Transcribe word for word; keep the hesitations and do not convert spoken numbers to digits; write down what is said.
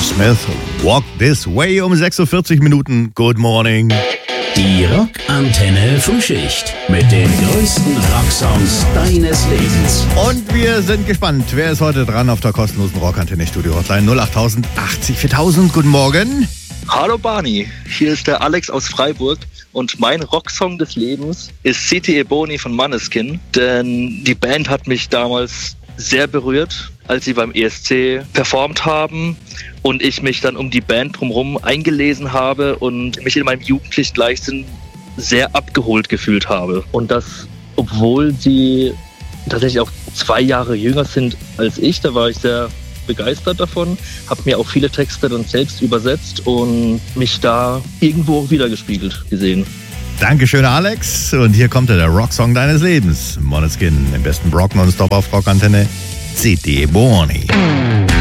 Smith, Walk This Way um sechsundvierzig Minuten. Good morning. Die Rockantenne Frühschicht mit den größten Rocksongs deines Lebens. Und wir sind gespannt. Wer ist heute dran auf der kostenlosen Rockantenne Studio Hotline null acht null null achtzig viertausend? Guten Morgen. Hallo Barney, hier ist der Alex aus Freiburg und mein Rocksong des Lebens ist City Ebony von Måneskin, denn die Band hat mich damals sehr berührt, als sie beim E S C performt haben und ich mich dann um die Band drumherum eingelesen habe und mich in meinem jugendlichen Leichtsinn sehr abgeholt gefühlt habe. Und das, obwohl sie tatsächlich auch zwei Jahre jünger sind als ich, da war ich sehr begeistert davon, habe mir auch viele Texte dann selbst übersetzt und mich da irgendwo auch wiedergespiegelt gesehen. Dankeschön, Alex. Und hier kommt der Rocksong deines Lebens. Måneskin, im besten Rock nonstop auf Rockantenne. City Ebony.